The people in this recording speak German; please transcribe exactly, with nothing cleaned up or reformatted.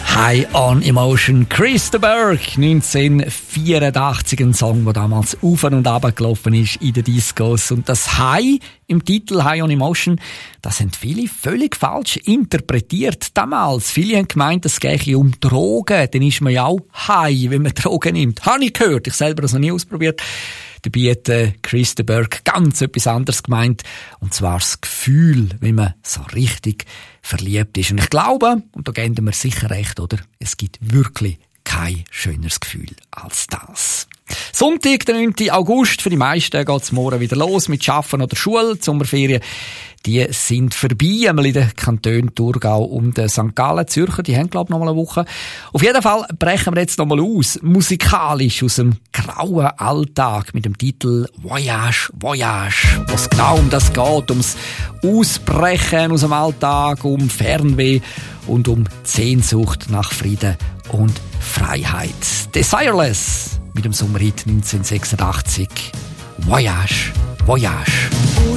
High on Emotion, Chris de Burgh, neunzehnhundertvierundachtzig, ein Song, der damals auf und ab gelaufen ist in den Discos. Und das High im Titel High on Emotion, das haben viele völlig falsch interpretiert damals. Viele haben gemeint, es gehe um Drogen, dann ist man ja auch high, wenn man Drogen nimmt. Habe ich gehört, ich selber habe es noch nie ausprobiert. Dabei hat äh, Chris de Burgh ganz etwas anderes gemeint. Und zwar das Gefühl, wenn man so richtig verliebt ist. Und ich glaube, und da geben wir sicher recht, oder? Es gibt wirklich kein schöneres Gefühl als das. Sonntag, der neunten August. Für die meisten geht es morgen wieder los mit Arbeiten oder Schule. Die Sommerferien, die sind vorbei. Einmal in den Kantonen Thurgau und Sankt Gallen, Zürcher, die haben, glaube ich, noch mal eine Woche. Auf jeden Fall brechen wir jetzt noch mal aus, musikalisch aus dem grauen Alltag mit dem Titel Voyage, Voyage. Was genau um das geht, ums Ausbrechen aus dem Alltag, um Fernweh und um die Sehnsucht nach Frieden und Freiheit. Desireless mit dem Sommerhit neunzehnhundertsechsundachtzig. Voyage, Voyage.